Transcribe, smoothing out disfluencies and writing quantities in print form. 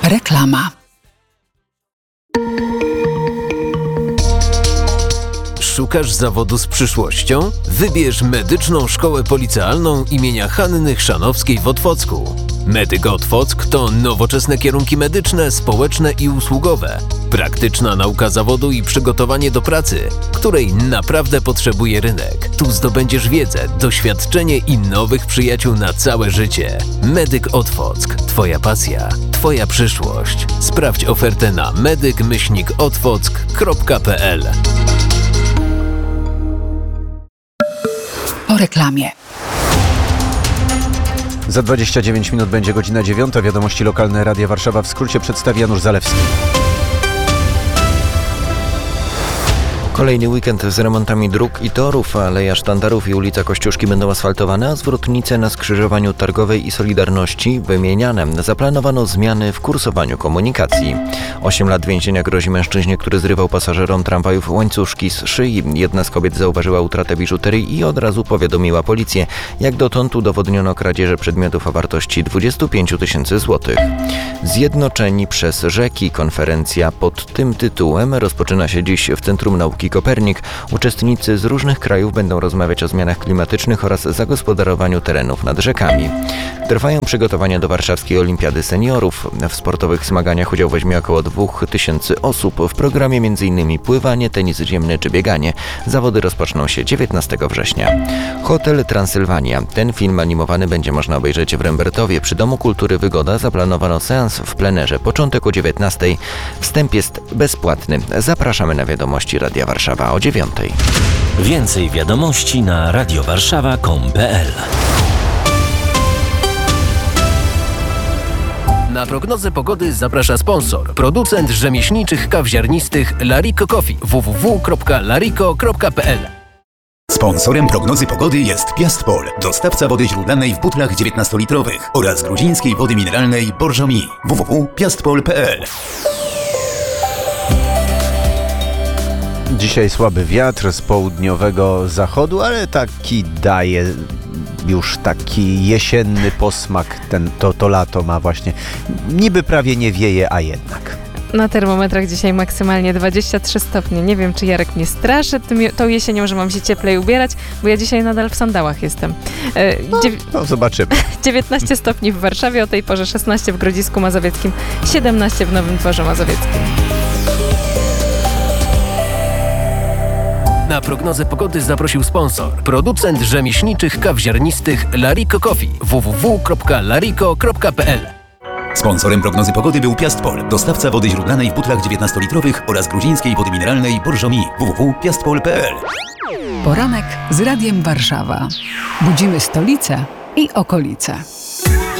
Reklama. Szukasz zawodu z przyszłością? Wybierz Medyczną Szkołę Policealną imienia Hanny Chrzanowskiej w Otwocku. Medyk Otwock to nowoczesne kierunki medyczne, społeczne i usługowe, praktyczna nauka zawodu i przygotowanie do pracy, której naprawdę potrzebuje rynek. Tu zdobędziesz wiedzę, doświadczenie i nowych przyjaciół na całe życie. Medyk Otwock. Twoja pasja, Twoja przyszłość. Sprawdź ofertę na medyk-otwock.pl. Po reklamie. Za 29 minut będzie godzina 9. Wiadomości lokalne Radia Warszawa w skrócie przedstawi Janusz Zalewski. Kolejny weekend z remontami dróg i torów, Aleja Sztandarów i ulica Kościuszki będą asfaltowane, a zwrotnice na skrzyżowaniu Targowej i Solidarności wymieniane. Zaplanowano zmiany w kursowaniu komunikacji. 8 lat więzienia grozi mężczyźnie, który zrywał pasażerom tramwajów łańcuszki z szyi. Jedna z kobiet zauważyła utratę biżuterii i od razu powiadomiła policję. Jak dotąd udowodniono kradzieże przedmiotów o wartości 25 000 złotych. Zjednoczeni przez rzeki. Konferencja pod tym tytułem rozpoczyna się dziś w Centrum Nauki Kopernik. Uczestnicy z różnych krajów będą rozmawiać o zmianach klimatycznych oraz zagospodarowaniu terenów nad rzekami. Trwają przygotowania do Warszawskiej Olimpiady Seniorów. W sportowych zmaganiach udział weźmie około 2000 osób. W programie m.in. pływanie, tenis ziemny czy bieganie. Zawody rozpoczną się 19 września. Hotel Transylwania. Ten film animowany będzie można obejrzeć w Rembertowie. Przy Domu Kultury Wygoda zaplanowano seans w plenerze. Początek o 19. Wstęp jest bezpłatny. Zapraszamy na wiadomości Radia Warszawa o 9. Więcej wiadomości na radiowarszawa.com.pl. Na prognozę pogody zaprasza sponsor. Producent rzemieślniczych kaw ziarnistych Lariko Coffee. www.lariko.pl. Sponsorem prognozy pogody jest Piastpol, dostawca wody źródlanej w butlach 19-litrowych oraz gruzińskiej wody mineralnej Borżomi. www.piastpol.pl. Dzisiaj słaby wiatr z południowego zachodu, ale taki daje już taki jesienny posmak. To lato ma właśnie. Niby prawie nie wieje, a jednak. Na termometrach dzisiaj maksymalnie 23 stopnie. Nie wiem, czy Jarek mnie straszy tą jesienią, że mam się cieplej ubierać, bo ja dzisiaj nadal w sandałach jestem. Zobaczymy. 19 stopni w Warszawie, o tej porze 16 w Grodzisku Mazowieckim, 17 w Nowym Dworze Mazowieckim. Na prognozę pogody zaprosił sponsor. Producent rzemieślniczych kaw ziarnistych Lariko Coffee. www.lariko.pl. Sponsorem prognozy pogody był Piastpol, dostawca wody źródlanej w butlach 19-litrowych oraz gruzińskiej wody mineralnej Borżomi. www.piastpol.pl. Poranek z Radiem Warszawa. Budzimy stolicę i okolice.